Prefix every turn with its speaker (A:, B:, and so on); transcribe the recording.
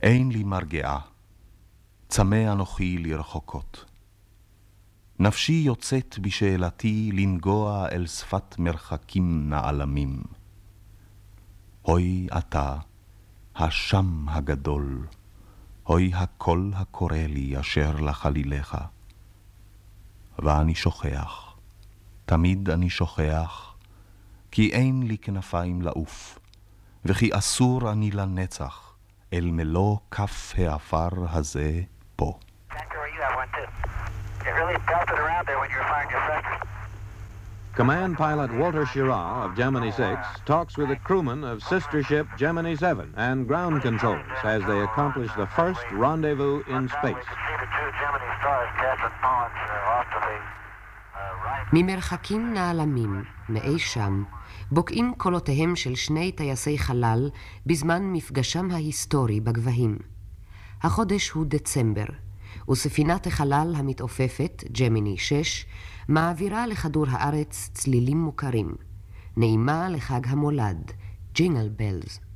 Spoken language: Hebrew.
A: אין לי מרגעה, צמא אנוכי לרחוקות. נפשי יוצאת בשאלתי לנגוע אל שפת מרחקים נעלמים. הוי אתה, השם הגדול, הוי הקול הקורא לי אשר לחליליך. ואני שוכח, תמיד אני שוכח, כי אין לי כנפיים לעוף, וכי אסור אני לנצח אל מלוא כף העפר הזה פה.
B: Command pilot Walter Schirra of Gemini 6 talks with the crewman of sister ship Gemini 7 and ground controls as they accomplish the first rendezvous in space.
C: ממרחקים נעלמים, מאי שם, בוקעים קולותיהם של שני טייסי חלל בזמן מפגשם ההיסטורי בגבהים. החודש הוא דצמבר, וספינת החלל המתעופפת, ג'מיני 6, מעבירה לכדור הארץ צלילים מוכרים. נעימה לחג המולד, ג'ינגל בלז.